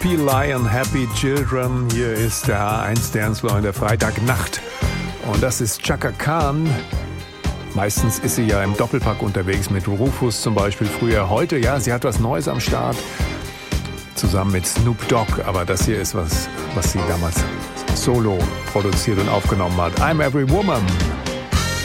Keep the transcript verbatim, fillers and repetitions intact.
Happy Lion, Happy Children. Hier ist der H eins Dancefloor in der Freitagnacht. Und das ist Chaka Khan. Meistens ist sie ja im Doppelpack unterwegs mit Rufus zum Beispiel früher. Heute, ja, sie hat was Neues am Start. Zusammen mit Snoop Dogg. Aber das hier ist was, was sie damals solo produziert und aufgenommen hat. I'm Every Woman.